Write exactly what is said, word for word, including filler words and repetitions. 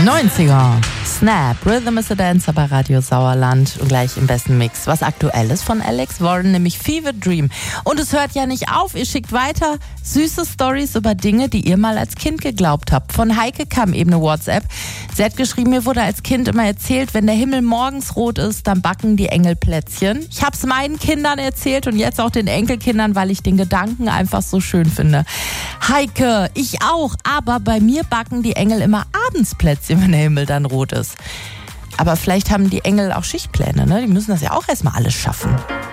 neunziger. Snap, Rhythm is a Dancer bei Radio Sauerland und gleich im besten Mix. Was Aktuelles von Alex Warren, nämlich Fever Dream. Und es hört ja nicht auf, ihr schickt weiter süße Stories über Dinge, die ihr mal als Kind geglaubt habt. Von Heike kam eben eine WhatsApp. Sie hat geschrieben, mir wurde als Kind immer erzählt, wenn der Himmel morgens rot ist, dann backen die Engel Plätzchen. Ich hab's meinen Kindern erzählt und jetzt auch den Enkelkindern, weil ich den Gedanken einfach so schön finde. Heike, ich auch, aber bei mir backen die Engel immer abends Plätzchen, wenn der Himmel dann rot ist. Aber vielleicht haben die Engel auch Schichtpläne, ne? Die müssen das ja auch erstmal alles schaffen.